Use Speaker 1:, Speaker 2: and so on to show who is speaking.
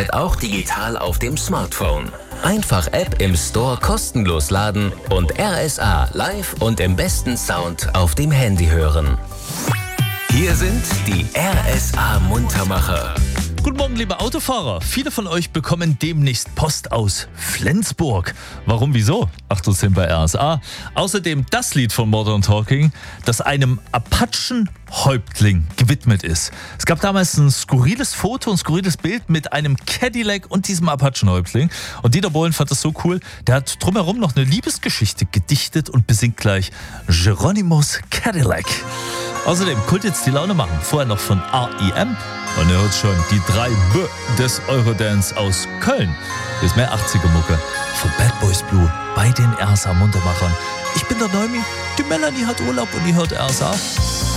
Speaker 1: jederzeit auch digital auf dem Smartphone. Einfach App im Store kostenlos laden und RSA live und im besten Sound auf dem Handy hören. Hier sind die RSA Muntermacher.
Speaker 2: Guten Morgen, liebe Autofahrer. Viele von euch bekommen demnächst Post aus Flensburg. Warum, wieso? Ach, das sind bei RSA. Außerdem das Lied von Modern Talking, das einem Apachenhäuptling gewidmet ist. Es gab damals ein skurriles Foto, ein skurriles Bild mit einem Cadillac und diesem Apachenhäuptling. Und Dieter Bohlen fand das so cool, der hat drumherum noch eine Liebesgeschichte gedichtet und besingt gleich Geronimo's Cadillac. Außerdem Kult jetzt die Laune machen. Vorher noch von R.E.M. Und ihr hört schon die 3 B des Eurodance aus Köln. Hier ist mehr 80er-Mucke von Bad Boys Blue bei den RSA Muntermachern. Ich bin der Neumi, die Melanie hat Urlaub und die hört RSA.